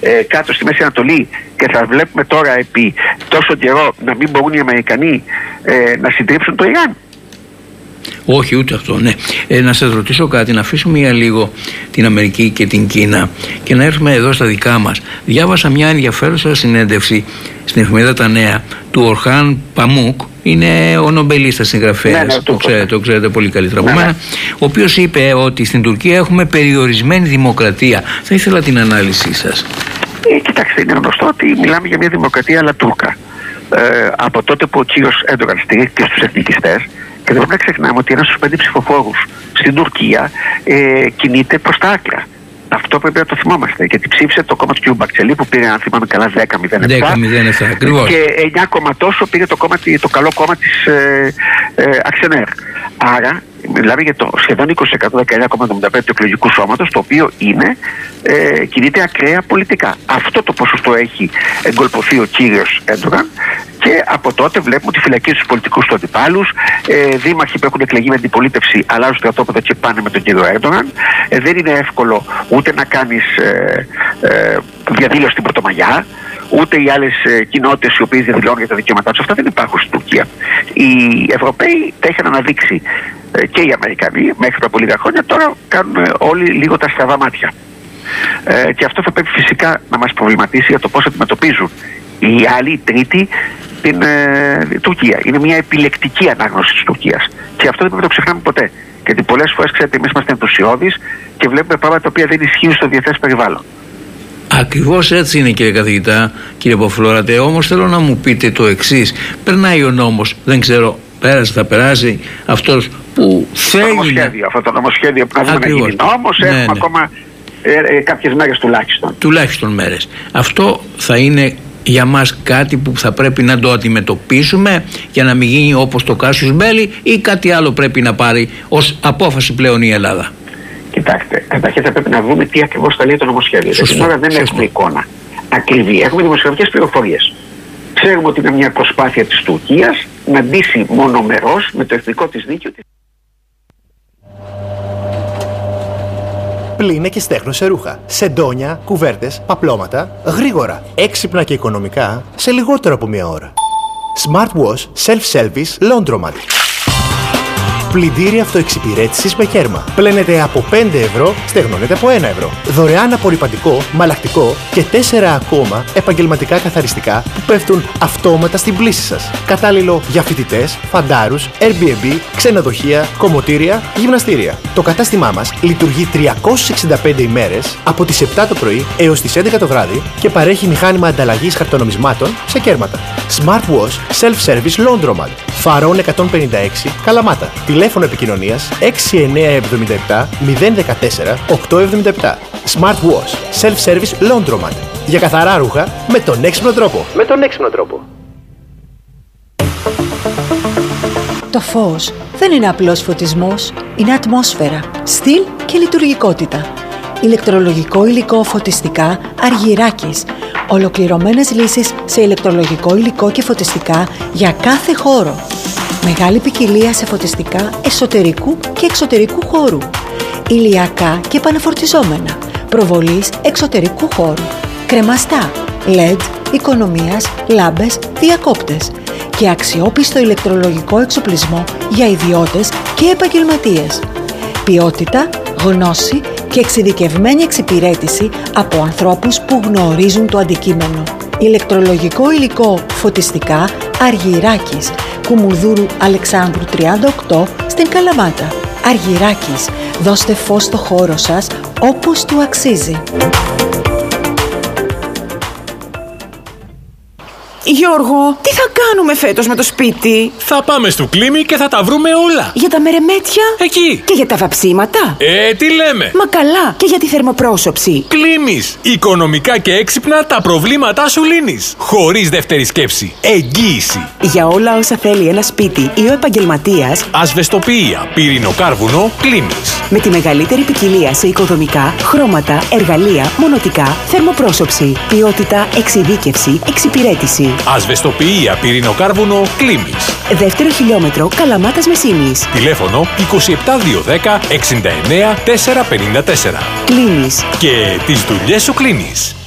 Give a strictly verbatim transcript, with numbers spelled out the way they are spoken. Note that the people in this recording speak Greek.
ε, κάτω στη Μέση Ανατολή και θα βλέπουμε τώρα επί τόσο καιρό να μην μπορούν οι Αμερικανοί ε, να συντρίψουν το Ιράν. Όχι, ούτε αυτό, ναι. Ε, να σας ρωτήσω κάτι, να αφήσουμε για λίγο την Αμερική και την Κίνα και να έρθουμε εδώ στα δικά μας. Διάβασα μια ενδιαφέρουσα συνέντευξη στην εφημερίδα Τα Νέα του Ορχάν Παμούκ, είναι ο νομπελίστας συγγραφέας, ναι, ναι, το, ξέρετε, το ξέρετε πολύ καλύτερα από μένα, ναι, ναι. ο οποίος είπε ότι στην Τουρκία έχουμε περιορισμένη δημοκρατία. Θα ήθελα την ανάλυση σας. Ε, κοιτάξτε, είναι γνωστό ότι μιλάμε για μια δημοκρατία αλλά Τούρκα. Ε, από τότε που ο κύριος Έρντογαν στηρίχθηκε στους εθνικιστές, και δεν πρέπει να ξεχνάμε ότι ένας στους πέντε ψηφοφόρους στην Τουρκία ε, κινείται προς τα άκρα. Αυτό πρέπει να το θυμόμαστε. Γιατί ψήφισε το κόμμα του κ. Μπακτσελή που πήρε, αν θυμάμαι καλά, δέκα μηδέν επτά. Και εννιά κόμμα τόσο πήρε το, κόμμα, το καλό κόμμα της ε, ε, Αξενέρ. Άρα, μιλάμε για το σχεδόν είκοσι τοις εκατό, δεκαεννιά κόμμα εβδομήντα πέντε του εκλογικού σώματος, το οποίο είναι, ε, κινείται ακραία πολιτικά. Αυτό το ποσοστό έχει εγκολποθεί ο κύριος Έρντογαν. Και από τότε βλέπουμε ότι φυλακίζουν τους πολιτικούς του αντιπάλους, ε, δήμαρχοι που έχουν εκλεγεί με αντιπολίτευση αλλάζουν στρατόπεδο και πάνε με τον κύριο Έρντογαν. Ε, δεν είναι εύκολο ούτε να κάνεις ε, ε, διαδήλωση στην Πρωτομαγιά, ούτε οι άλλες ε, κοινότητες οι οποίες διαδηλώνουν για τα δικαιώματά τους. Αυτά δεν υπάρχουν στην Τουρκία. Οι Ευρωπαίοι τα είχαν αναδείξει ε, και οι Αμερικανοί μέχρι πριν από λίγα χρόνια, τώρα κάνουν ε, όλοι λίγο τα στραβά μάτια. Ε, και αυτό θα πρέπει φυσικά να μας προβληματίσει για το πώς αντιμετωπίζουν οι άλλοι, οι τρίτοι, την ε, Τουρκία. Είναι μια επιλεκτική ανάγνωση της Τουρκίας. Και αυτό δεν πρέπει να το ξεχνάμε ποτέ. Γιατί πολλές φορές, ξέρετε, εμείς είμαστε ενθουσιώδεις και βλέπουμε πράγματα τα οποία δεν ισχύουν στο διεθνές περιβάλλον. Ακριβώς έτσι είναι, κύριε καθηγητά, κύριε Ποφλόρατε. Όμως θέλω να μου πείτε το εξής. Περνάει ο νόμος, δεν ξέρω, πέρασε, θα περάσει αυτός που θέλει. Το νομοσχέδιο, αυτό το νομοσχέδιο που να δούμε να γίνει νόμος, ναι, έχουμε ναι. ακόμα ε, ε, κάποιες μέρες τουλάχιστον. Τουλάχιστον μέρες. Αυτό θα είναι για μας κάτι που θα πρέπει να το αντιμετωπίσουμε για να μην γίνει όπως το Κάσιους Μπέλι, ή κάτι άλλο πρέπει να πάρει ως απόφαση πλέον η Ελλάδα? Κοιτάξτε, καταρχήν θα πρέπει να δούμε τι ακριβώς θα λέει το νομοσχέδιο. Γιατί τώρα δεν Σωστό. έχουμε εικόνα ακριβή. Έχουμε δημοσιογραφικές πληροφορίες. Ξέρουμε ότι είναι μια προσπάθεια της Τουρκίας να ντύσει μονομερός με το εθνικό της δίκαιο. Πλύνε και στέχνωσε ρούχα, σεντόνια, κουβέρτες, παπλώματα, γρήγορα, έξυπνα και οικονομικά, σε λιγότερο από μία ώρα. Smart Wash Self-Service Laundromat. Πλυντήρι αυτοεξυπηρέτησης με κέρμα. Πλένετε από πέντε ευρώ, στεγνώνετε από ένα ευρώ. Δωρεάν απορρυπαντικό, μαλακτικό και τέσσερα ακόμα επαγγελματικά καθαριστικά που πέφτουν αυτόματα στην πλύση σας. Κατάλληλο για φοιτητές, φαντάρους, Airbnb, ξενοδοχεία, κομμωτήρια, γυμναστήρια. Το κατάστημά μας λειτουργεί τριακόσιες εξήντα πέντε ημέρες από τις επτά το πρωί έως τις έντεκα το βράδυ και παρέχει μηχάνημα ανταλλαγής χαρτονομισμάτων σε κέρματα. Smart Wash Self-Service Laundromat. Φαρών εκατόν πενήντα έξι, Καλαμάτα. Τηλέφωνο επικοινωνίας έξι εννιά επτά επτά μηδέν ένα τέσσερα οκτώ επτά επτά. Smart Wash Self-Service Laundromat. Για καθαρά ρούχα με τον έξυπνο τρόπο. Με τον έξυπνο τρόπο. Το φως δεν είναι απλός φωτισμός, είναι ατμόσφαιρα, στυλ και λειτουργικότητα. Ηλεκτρολογικό υλικό φωτιστικά Αργυράκης. Ολοκληρωμένες λύσεις σε ηλεκτρολογικό υλικό και φωτιστικά για κάθε χώρο. Μεγάλη ποικιλία σε φωτιστικά εσωτερικού και εξωτερικού χώρου. Ηλιακά και επαναφορτιζόμενα. Προβολής εξωτερικού χώρου. Κρεμαστά, ελ ι ντι, οικονομίας, λάμπες, διακόπτες. Και αξιόπιστο ηλεκτρολογικό εξοπλισμό για ιδιώτες και επαγγελματίες. Ποιότητα, γνώση και εξειδικευμένη εξυπηρέτηση από ανθρώπους που γνωρίζουν το αντικείμενο. Ηλεκτρολογικό υλικό φωτιστικά Αργυράκης, Κουμουνδούρου Αλεξάνδρου τριάντα οκτώ στην Καλαμάτα. Αργυράκης, δώστε φως στο χώρο σας όπως του αξίζει. Γιώργο, τι θα κάνουμε φέτος με το σπίτι? Θα πάμε στο Κλίμι και θα τα βρούμε όλα. Για τα μερεμέτια? Εκεί. Και για τα βαψίματα? Ε, τι λέμε. Μα καλά. Και για τη θερμοπρόσωψη? Κλίμις. Οικονομικά και έξυπνα τα προβλήματά σου λύνεις. Χωρίς δεύτερη σκέψη. Εγγύηση. Για όλα όσα θέλει ένα σπίτι ή ο επαγγελματίας. Ασβεστοποιία, πυρηνοκάρβουνο, Κλίμις. Με τη μεγαλύτερη ποικιλία σε οικοδομικά, χρώματα, εργαλεία, μονοτικά, θερμοπρόσωψη. Ποιότητα, εξειδίκευση, εξυπηρέτηση. Ασβεστοποιία, πυρηνοκάρβουνο, Κλίμις. Δεύτερο χιλιόμετρο, Καλαμάτας Μεσίνης. Τηλέφωνο είκοσι επτά διακόσια δέκα εξήντα εννέα τετρακόσια πενήντα τέσσερα. Κλίμις. Και τις δουλειές σου κλείνεις.